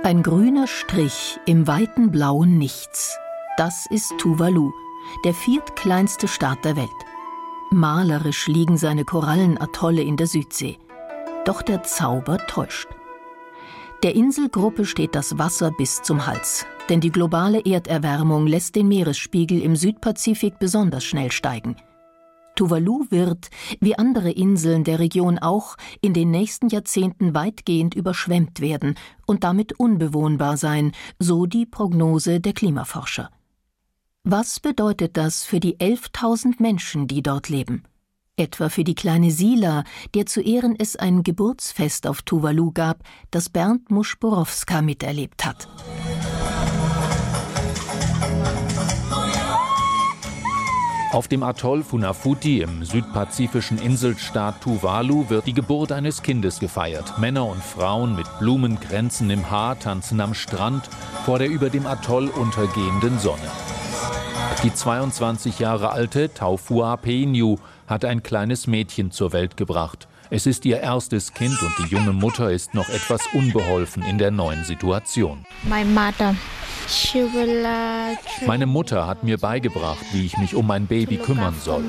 Ein grüner Strich im weiten blauen Nichts. Das ist Tuvalu, der viertkleinste Staat der Welt. Malerisch liegen seine Korallenatolle in der Südsee. Doch der Zauber täuscht. Der Inselgruppe steht das Wasser bis zum Hals, denn die globale Erderwärmung lässt den Meeresspiegel im Südpazifik besonders schnell steigen. Tuvalu wird, wie andere Inseln der Region auch, in den nächsten Jahrzehnten weitgehend überschwemmt werden und damit unbewohnbar sein, so die Prognose der Klimaforscher. Was bedeutet das für die 11.000 Menschen, die dort leben? Etwa für die kleine Sila, der zu Ehren es ein Geburtsfest auf Tuvalu gab, das Bernd Muschborowska miterlebt hat. Auf dem Atoll Funafuti im südpazifischen Inselstaat Tuvalu wird die Geburt eines Kindes gefeiert. Männer und Frauen mit Blumenkränzen im Haar tanzen am Strand vor der über dem Atoll untergehenden Sonne. Die 22 Jahre alte Taufua Peinyu hat ein kleines Mädchen zur Welt gebracht. Es ist ihr erstes Kind und die junge Mutter ist noch etwas unbeholfen in der neuen Situation. Meine Mutter hat mir beigebracht, wie ich mich um mein Baby kümmern soll.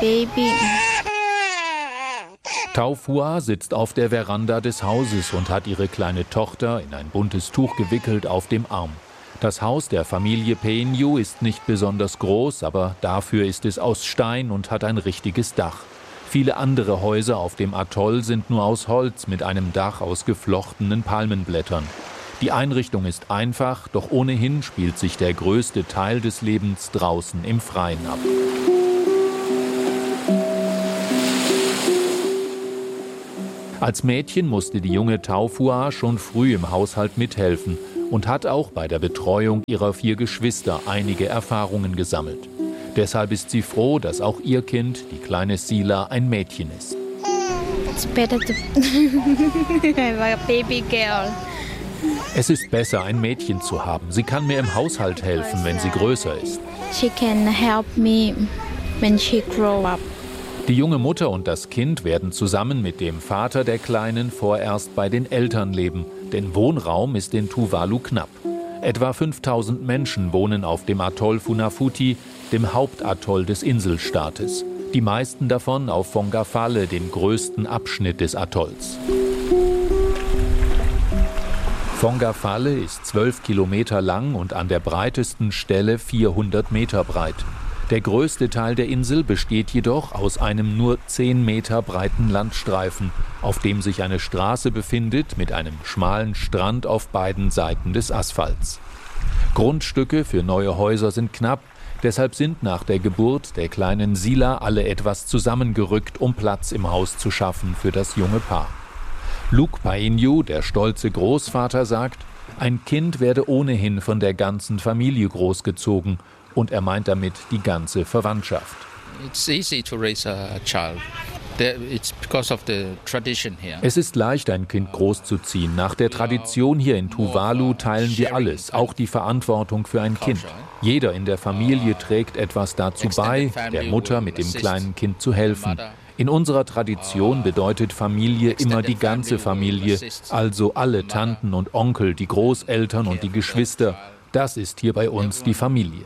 Taufua sitzt auf der Veranda des Hauses und hat ihre kleine Tochter in ein buntes Tuch gewickelt auf dem Arm. Das Haus der Familie Peinyu ist nicht besonders groß, aber dafür ist es aus Stein und hat ein richtiges Dach. Viele andere Häuser auf dem Atoll sind nur aus Holz mit einem Dach aus geflochtenen Palmenblättern. Die Einrichtung ist einfach, doch ohnehin spielt sich der größte Teil des Lebens draußen im Freien ab. Als Mädchen musste die junge Taufua schon früh im Haushalt mithelfen und hat auch bei der Betreuung ihrer 4 Geschwister einige Erfahrungen gesammelt. Deshalb ist sie froh, dass auch ihr Kind, die kleine Sila, ein Mädchen ist. Es ist besser, ein Mädchen zu haben. Sie kann mir im Haushalt helfen, wenn sie größer ist. Die junge Mutter und das Kind werden zusammen mit dem Vater der Kleinen vorerst bei den Eltern leben, denn Wohnraum ist in Tuvalu knapp. Etwa 5.000 Menschen wohnen auf dem Atoll Funafuti, dem Hauptatoll des Inselstaates. Die meisten davon auf Fongafale, dem größten Abschnitt des Atolls. Fongafale ist 12 Kilometer lang und an der breitesten Stelle 400 Meter breit. Der größte Teil der Insel besteht jedoch aus einem nur 10 Meter breiten Landstreifen, auf dem sich eine Straße befindet mit einem schmalen Strand auf beiden Seiten des Asphalts. Grundstücke für neue Häuser sind knapp, deshalb sind nach der Geburt der kleinen Sila alle etwas zusammengerückt, um Platz im Haus zu schaffen für das junge Paar. Luke Peinyu, der stolze Großvater, sagt, ein Kind werde ohnehin von der ganzen Familie großgezogen. Und er meint damit die ganze Verwandtschaft. Es ist leicht, ein Kind großzuziehen. Nach der Tradition hier in Tuvalu teilen wir alles, auch die Verantwortung für ein Kind. Jeder in der Familie trägt etwas dazu bei, der Mutter mit dem kleinen Kind zu helfen. In unserer Tradition bedeutet Familie immer die ganze Familie, also alle Tanten und Onkel, die Großeltern und die Geschwister. Das ist hier bei uns die Familie.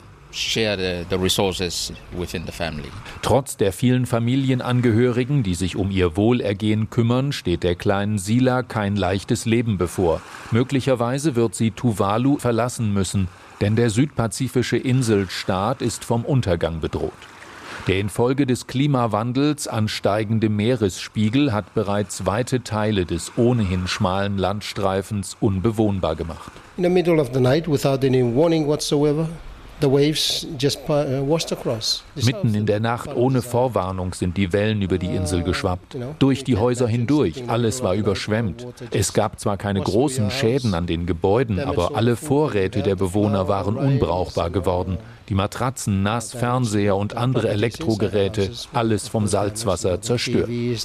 Trotz der vielen Familienangehörigen, die sich um ihr Wohlergehen kümmern, steht der kleinen Sila kein leichtes Leben bevor. Möglicherweise wird sie Tuvalu verlassen müssen, denn der südpazifische Inselstaat ist vom Untergang bedroht. Der infolge des Klimawandels ansteigende Meeresspiegel hat bereits weite Teile des ohnehin schmalen Landstreifens unbewohnbar gemacht. In the middle of the night, without any warning whatsoever, the waves just washed across. Mitten in der Nacht ohne Vorwarnung sind die Wellen über die Insel geschwappt. Durch die Häuser hindurch, alles war überschwemmt. Es gab zwar keine großen Schäden an den Gebäuden, aber alle Vorräte der Bewohner waren unbrauchbar geworden. Die Matratzen, nass, Fernseher und andere Elektrogeräte, alles vom Salzwasser zerstört. Wir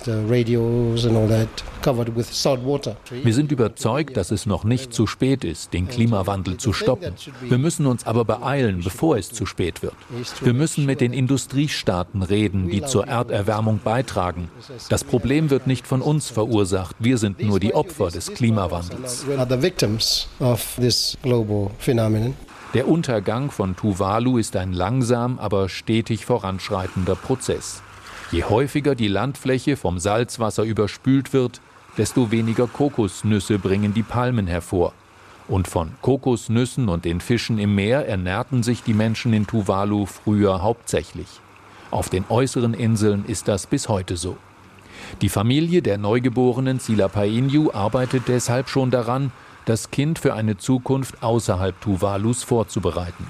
sind überzeugt, dass es noch nicht zu spät ist, den Klimawandel zu stoppen. Wir müssen uns aber beeilen, handeln, bevor es zu spät wird. Wir müssen mit den Industriestaaten reden, die zur Erderwärmung beitragen. Das Problem wird nicht von uns verursacht. Wir sind nur die Opfer des Klimawandels. Der Untergang von Tuvalu ist ein langsam, aber stetig voranschreitender Prozess. Je häufiger die Landfläche vom Salzwasser überspült wird, desto weniger Kokosnüsse bringen die Palmen hervor. Und von Kokosnüssen und den Fischen im Meer ernährten sich die Menschen in Tuvalu früher hauptsächlich. Auf den äußeren Inseln ist das bis heute so. Die Familie der neugeborenen Silapainyu arbeitet deshalb schon daran, das Kind für eine Zukunft außerhalb Tuvalus vorzubereiten.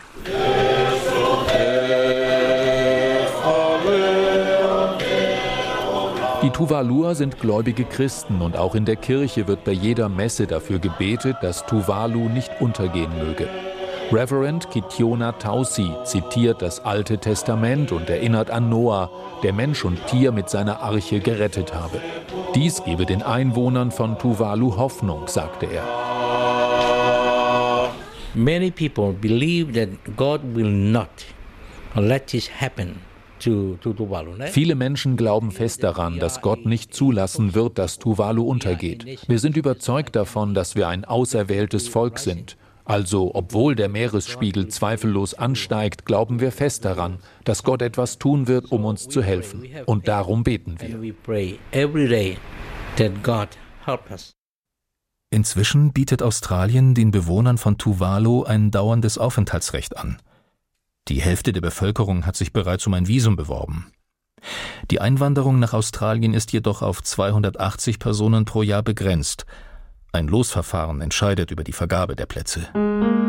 Die Tuvaluer sind gläubige Christen und auch in der Kirche wird bei jeder Messe dafür gebetet, dass Tuvalu nicht untergehen möge. Reverend Kitiona Tausi zitiert das Alte Testament und erinnert an Noah, der Mensch und Tier mit seiner Arche gerettet habe. Dies gebe den Einwohnern von Tuvalu Hoffnung, sagte er. Many people believe that God will not let this happen. Viele Menschen glauben fest daran, dass Gott nicht zulassen wird, dass Tuvalu untergeht. Wir sind überzeugt davon, dass wir ein auserwähltes Volk sind. Also, obwohl der Meeresspiegel zweifellos ansteigt, glauben wir fest daran, dass Gott etwas tun wird, um uns zu helfen. Und darum beten wir. Inzwischen bietet Australien den Bewohnern von Tuvalu ein dauerndes Aufenthaltsrecht an. Die Hälfte der Bevölkerung hat sich bereits um ein Visum beworben. Die Einwanderung nach Australien ist jedoch auf 280 Personen pro Jahr begrenzt. Ein Losverfahren entscheidet über die Vergabe der Plätze.